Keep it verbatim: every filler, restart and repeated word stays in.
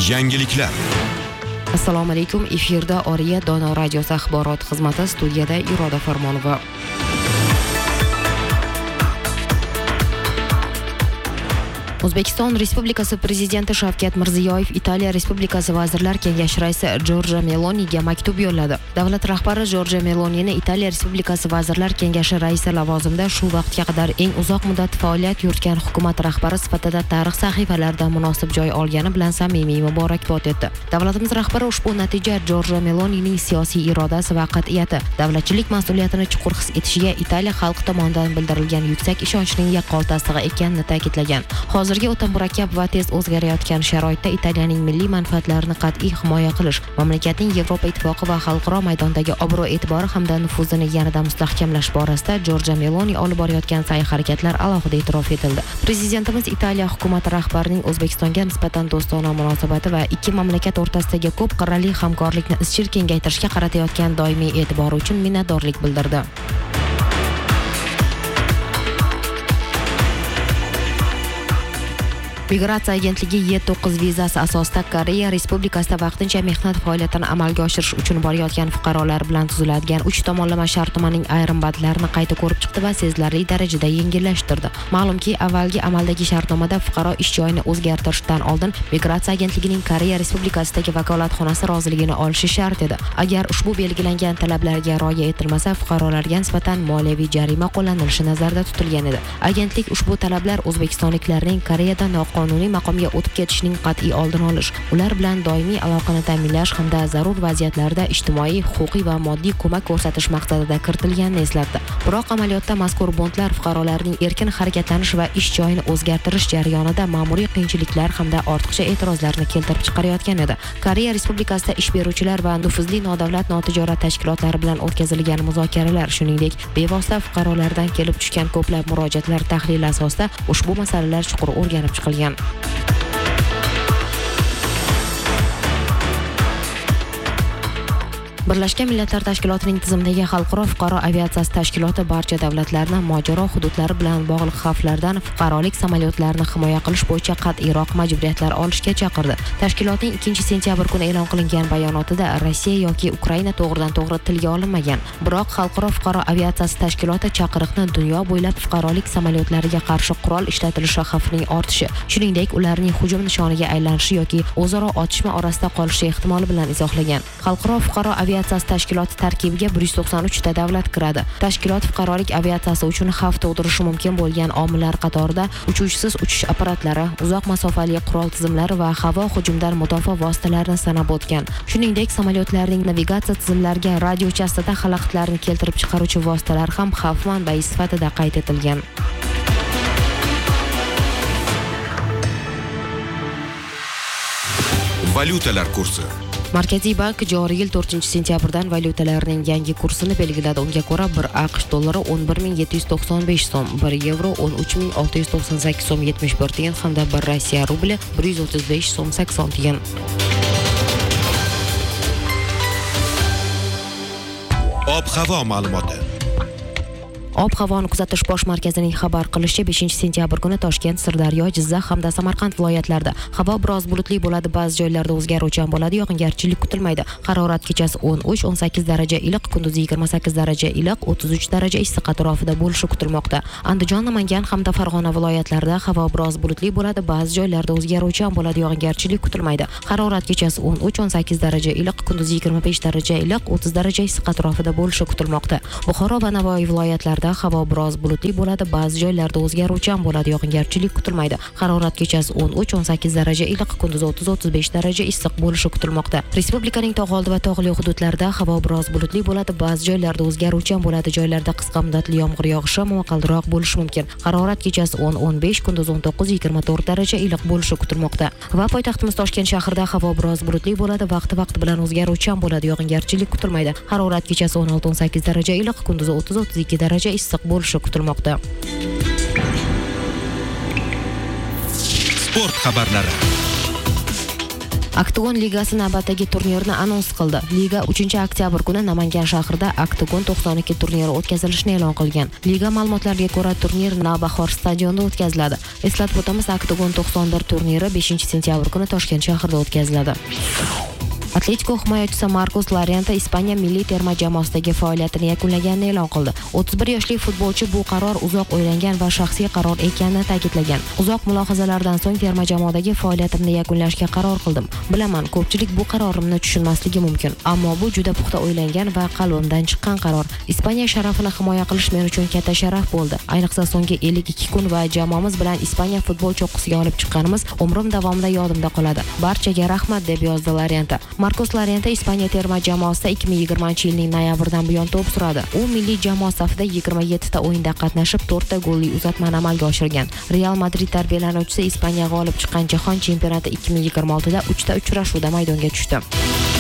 Yangiliklar. Assalomu alaykum. Efirda Oriya Dono radiosi axborot xizmati, studiyada Iroda Farmonova. O'zbekiston Respublikasi Prezidenti Shavkat Mirziyoyev Italiya Respublikasi Vazirlar Kengashi raisi Giorgia Meloniga maktub yo'lladi. Davlat rahbari Giorgia Melonini Italiya Respublikasi Vazirlar Kengashi raisi lavozimida shu vaqtga qadar eng uzoq muddat faoliyat yuritgan hukumat rahbari sifatida tarix sahifalarida munosib joy olgani bilan samimiy muborakbod etdi. Davlatimiz rahbari ushbu natija Giorgia Melonining siyosiy irodasi va qat'iyati, davlatchilik mas'uliyatini chuqur his etishiga Italiya xalqi tomonidan bildirilgan yuksak ishonchning yaqqol tasdig'i ekanini ta'kidlagan. Hozirgi o'ta murakkab va tez o'zgarayotgan sharoitda Italiyaning milliy manfaatlarini qat'iy himoya qilish, mamlakatning Yevropa Ittifoqi va xalqaro maydondagi obro'-e'tibori hamda nufuzini yanada mustahkamlash borasida Giorgia Meloni olib borayotgan sa'y-harakatlar alohida e'tirof etildi. Prezidentimiz Italiya hukumati rahbarining O'zbekistonga nisbatan do'stona munosabati va ikki mamlakat o'rtasidagi ko'p qirrali hamkorlikni izchil kengaytirishga qaratayotgan doimiy e'tibori uchun minnatdorlik bildirdi. Migratsiya agentligi Y to'qqiz vizasi asosida Koreya Respublikasida vaqtincha mehnat faoliyatini amalga oshirish uchun borayotgan fuqarolar bilan tuziladigan uch tomonlama shartnomaning ayrim bandlarini qayta ko'rib chiqdi va sezilarli darajada yengillashtirdi. Ma'lumki, avvalgi amaldagi shartnomada fuqaro ish joyini o'zgartirishdan oldin Migratsiya agentligining Koreya Respublikasidagi vakolatxonasi roziligini olishi shart edi. Agar ushbu belgilangan talablarga rioya etilmasa, fuqarolarga nisbatan moliyaviy jarima qo'llanilishi nazarda tutilgan edi. Agentlik ushbu talablar o'zbekistonliklarning Koreyada qonuniy maqomga o'tib ketishining qat'iy oldini olish, ular bilan doimiy aloqani ta'minlash hamda zarur vaziyatlarda ijtimoiy, huquqiy va moddiy ko'mak ko'rsatish maqsadida kiritilganini eslatdi. Biroq amaliyotda mazkur bondlar fuqarolarning erkin harakatlanish va ish joyini o'zgartirish jarayonida ma'muriy qiyinchiliklar hamda ortiqcha e'tirozlarni keltirib chiqarayotgan edi. Koreya Respublikasida ish beruvchilar va nufuzli nodavlat notijorat tashkilotlari bilan o'tkazilgan muzokaralar, shuningdek, bevosita fuqarolardan kelib tushgan ko'plab murojaatlar tahlili asosida ushbu masalalar chuqur o'rganib chiqilgan. Birlashgan Millatlar Tashkilotining tizimidagi Xalqaro fuqaro aviatsiyasi tashkiloti barcha davlatlarni mojaro hududlari bilan bog'liq xavflardan fuqarolik samolyotlarini himoya qilish bo'yicha qat'iyroq majburiyatlar olishga chaqirdi. Tashkilotning ikkinchi sentyabr kuni e'lon qilingan bayonotida Rossiya yoki Ukraina to'g'ridan-to'g'ri tilga olinmagan. Biroq Xalqaro fuqaro aviatsiyasi tashkiloti chaqiriqni dunyo bo'ylab fuqarolik samolyotlariga qarshi qurol ishlatilishi xavfining ortishi, shuningdek, ularning hujum nishoniga aylanishi yoki o'zaro otishma orasida qolishi ehtimoli bilan izohlagan. Xalqaro fuqaro aviatsiyasi tashkiloti tarkibiga bir yuz to'qson uch ta davlat kiradi. Tashkilot fuqarolik aviatsiyasi uchun xavf tug'dirishi mumkin bo'lgan omillar qatorida uchuvchisiz uchish apparatlari, uzoq masofali qurol tizimlari va havo hujumidan mudofaa vositalarini sanab o'tgan. Shuningdek, samolyotlarning navigatsiya tizimlariga radio chastota xalaqitlarni keltirib chiqaruvchi vositalar ham xavf manbai sifatida qayd etilgan. Valyutalar kursi. Markaziy bank joriy yil to'rtinchi sentyabrdan valyutalarning yangi kursini belgiladi. Unga ko'ra, bir AQSh dollari o'n bir ming yetti yuz to'qson besh so'm, bir yevro o'n uch ming olti yuz to'qson sakkiz so'm yetmish bir tiyin hamda bir Rossiya rubli bir yuz o'ttiz besh so'm sakson tiyin. Ob-havo ma'lumoti. Ob-havoni kuzatish bosh markazining xabar qilishicha, beshinchi sentyabr kuni Toshkent, Sirdaryo, Jizzax hamda Samarqand viloyatlarida havo biroz bulutli bo'ladi, ba'zi joylarda o'zgaruvchan bo'ladi, yog'ingarchilik kutilmaydi. Harorat kechasi o'n uch o'n sakkiz daraja iliq, kunduzi yigirma sakkiz daraja iliq, o'ttiz uch daraja issiq atrofida bo'lishi kutilmoqda. Andijon, Namangan hamda Farg'ona viloyatlarida havo biroz bulutli bo'ladi, ba'zi joylarda o'zgaruvchan bo'ladi, yog'ingarchilik kutilmaydi. Harorat kechasi o'n uch o'n sakkiz daraja iliq, kunduzi yigirma besh daraja iliq, o'ttiz daraja issiq atrofida bo'lishi kutilmoqda. Buxoro va Navoiy viloyatlarida havo biroz bulutli bo'ladi, ba'zi joylarda o'zgaruvchan bo'ladi, yog'ingarchilik kutilmaydi. Harorat kechasi o'n uch o'n sakkiz daraja iliq, kunduzi o'ttiz o'ttiz besh daraja issiq bo'lishi kutilmoqda. Respublikaning tog' oldi va tog'li hududlarida havo biroz bulutli bo'ladi, ba'zi joylarda o'zgaruvchan bo'ladi, joylarda qisqa muddatli yomg'ir yog'ishi momaqaldiroq bo'lishi mumkin. Harorat kechasi o'n o'n besh, kunduzi o'n to'qqiz yigirma to'rt daraja iliq bo'lishi kutilmoqda. Va poytaxtimiz Toshkent shahrida havo biroz bulutli bo'ladi, vaqti-vaqti bilan o'zgaruvchan bo'ladi, yog'ingarchilik kutilmaydi. Harorat kechasi o'n olti o'n sakkiz daraja iliq, kunduzi o'ttiz o'ttiz ikki daraja issiq bo'lishi kutilmoqda. Sport xabarlari. Oktagon Ligasi navbatdagi turnirni anons qildi. Liga uchinchi oktyabr kuni Namangan shahrida Oktagon to'qson ikki turniri o'tkazilishini e'lon qilgan. Liga ma'lumotlariga ko'ra, turnir Navbahor stadionida o'tkaziladi. Eslatib o'tamiz, Oktagon to'qson bir turniri beshinchi sentyabr kuni Toshkent shahrida o'tkaziladi. Atletico himoyachisi Marcos Llorente Ispaniya milliy terma jamoasidagi faoliyatini yakunlaganini e'lon qildi. o'ttiz bir yoshli futbolchi bu qaror uzoq o'ylangan va shaxsiy qaror ekanini ta'kidlagan. Uzoq mulohazalardan so'ng terma jamoadagi faoliyatimni yakunlashga qaror qildim. Bilaman, ko'pchilik bu qarorimni tushunmasligi mumkin, ammo bu juda puxta o'ylangan va qalbimdan chiqqan qaror. Ispaniya sharafini himoya qilish men uchun katta sharaf bo'ldi. Ayniqsa so'nggi ellik ikki kun va jamoamiz bilan Ispaniya futbol cho'qqisiga olib chiqqanimiz umrim davomida yodimda qoladi. Barchaga rahmat, deb yozdi Llorente. Marcos Llorente Ispaniya terma jamoasida ikki ming yigirmanchi yilning noyabridan buyon to'p suradi. U milliy jamoa safida yigirma yetti ta o'yinda qatnashib, to'rt ta golli uzatmani amalga oshirgan. Real Madrid tarbiyalanuvchisi Ispaniya g'olib chiqqan jahon chempionati ikki ming yigirma oltida uch ta uchrashuvda maydonga tushdi.